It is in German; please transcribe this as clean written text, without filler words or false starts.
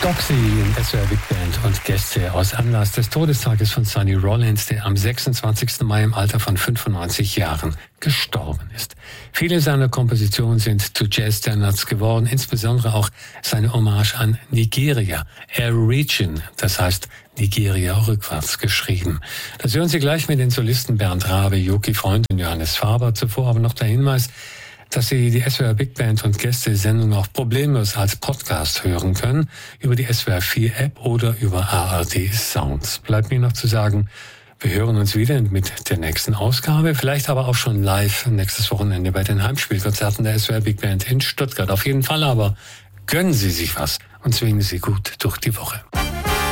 Doxy in SWR Big Band und Gäste aus Anlass des Todestages von Sonny Rollins, der am 26. Mai im Alter von 95 Jahren gestorben ist. Viele seiner Kompositionen sind zu Jazzstandards geworden, insbesondere auch seine Hommage an Nigeria, Air Region, das heißt Nigeria rückwärts geschrieben. Das hören Sie gleich mit den Solisten Bernd Rabe, Joki Freund und Johannes Faber. Zuvor aber noch der Hinweis, dass Sie die SWR Big Band und Gäste-Sendung auch problemlos als Podcast hören können, über die SWR 4 App oder über ARD Sounds. Bleibt mir noch zu sagen, wir hören uns wieder mit der nächsten Ausgabe, vielleicht aber auch schon live nächstes Wochenende bei den Heimspielkonzerten der SWR Big Band in Stuttgart. Auf jeden Fall aber gönnen Sie sich was und zwingen Sie gut durch die Woche.